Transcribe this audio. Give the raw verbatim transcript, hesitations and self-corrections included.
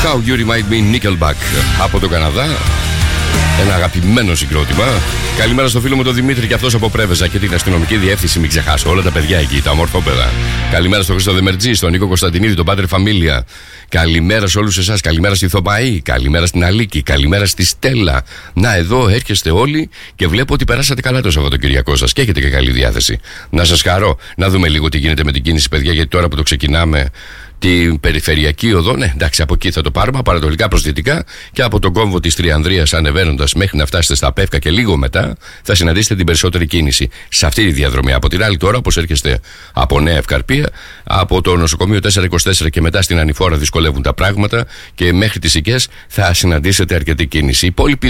How You Remind Me, Nickelback από τον Καναδά. Ένα αγαπημένο συγκρότημα. Καλημέρα στο φίλο μου τον Δημήτρη και αυτός από Πρέβεζα και την αστυνομική διεύθυνση. Μην ξεχάσω όλα τα παιδιά εκεί, τα ομορφόπεδα. Καλημέρα στον Χρήστο Δεμερτζή, στον Νίκο Κωνσταντινίδη, τον Πάτερ Φαμίλια. Καλημέρα σε όλους εσάς. Καλημέρα στη Θωμαή. Καλημέρα στην Αλίκη. Καλημέρα στη Στέλλα. Να, εδώ έρχεστε όλοι και βλέπω ότι περάσατε καλά το Σαββατοκυριακό σας και έχετε και καλή διάθεση. Να σας χαρώ. Να δούμε λίγο τι γίνεται με την κίνηση, παιδιά, γιατί τώρα που το ξεκινάμε. Την περιφερειακή οδό, ναι, εντάξει, από εκεί θα το πάρουμε, παρατολικά προς δυτικά και από τον κόμβο της Τριανδρίας ανεβαίνοντας μέχρι να φτάσετε στα Πεύκα και λίγο μετά θα συναντήσετε την περισσότερη κίνηση σε αυτή τη διαδρομή. Από την άλλη, τώρα, όπως έρχεστε από Νέα Ευκαρπία, από το νοσοκομείο τετρακόσια είκοσι τέσσερα και μετά στην Ανηφόρα δυσκολεύουν τα πράγματα και μέχρι τις Οικές θα συναντήσετε αρκετή κίνηση. Η υπόλοιπη